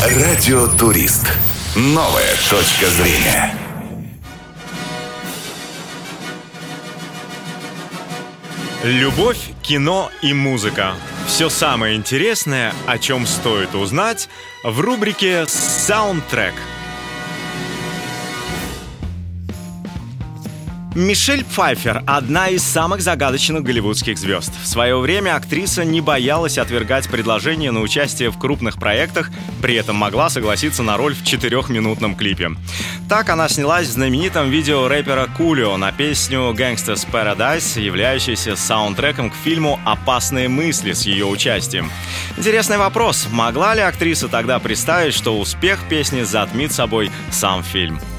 Радиотурист. Новая точка зрения. Любовь, кино и музыка. Все самое интересное, о чем стоит узнать, в рубрике «Саундтрек». Мишель Пфайффер – одна из самых загадочных голливудских звезд. В свое время актриса не боялась отвергать предложения на участие в крупных проектах, при этом могла согласиться на роль в 4-минутном клипе. Так она снялась в знаменитом видео рэпера Кулио на песню «Gangsta's Paradise», являющейся саундтреком к фильму «Опасные мысли» с ее участием. Интересный вопрос – могла ли актриса тогда представить, что успех песни затмит собой сам фильм?